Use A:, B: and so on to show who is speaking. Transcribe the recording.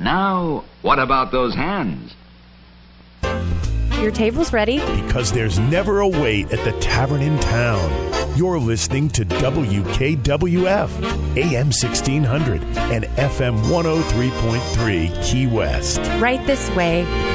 A: Now, what about those hands?
B: Your table's ready.
C: Because there's never a wait at the tavern in town. You're listening to WKWF, AM 1600 and FM 103.3 Key West.
B: Right this way.